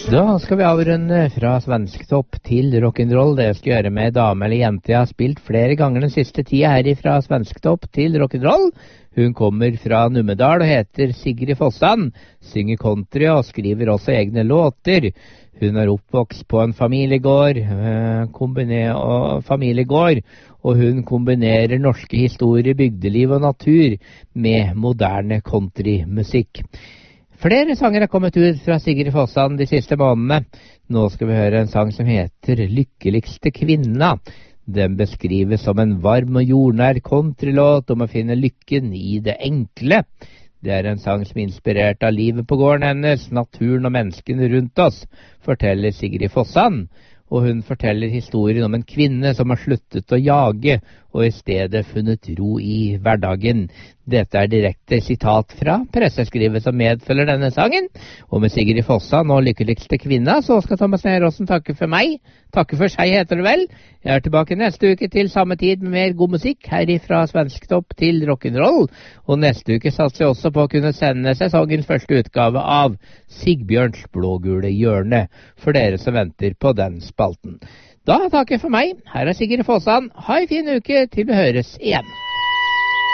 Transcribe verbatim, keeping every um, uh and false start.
Da skal vi avrunde fra svensktopp til rock'n'roll. Det skal gjøre med dame eller jente jeg har spilt flere ganger den siste tida her fra svensktopp til rock'n'roll. Hun kommer fra Numedal og heter Sigrid Fossan, synger country og skriver også egne låter. Hun er oppvokst på en familiegård, øh, kombiner, og, familiegård, og hun kombinerer norske historier, bygdeliv og natur med moderne countrymusikk. Flere sanger har kommet ut fra Sigrid Fossan de siste månedene. Nå skal vi høre en sang som heter Lykkeligste kvinna. Den beskrives som en varm og jordnær countrylåt om å finne lykken i det enkle. Det er en sang som er inspirert av livet på gården hennes, naturen og menneskene rundt oss, forteller Sigrid Fossan. Og hun forteller historien om en kvinne som har sluttet å jage og i stedet funnet ro i hverdagen. Dette er direkte sitat fra presseskrivet som medfølger denne sangen. Og med Sigrid Fossan og Lykkeligste kvinna så skal Thomas Neråsen takke for meg. Takke for seg heter det vel. Jeg er tilbake neste uke til samme tid med mer god musikk herifra svensktopp til rock'n'roll. Og neste uke satser jeg også på å kunne sende sesongens første utgave av Sigbjørns blågule hjørne for dere som venter på den spalten. Da takker jeg for meg. Her er Sigrid Fossan. Ha en fin uke til vi høres igjen.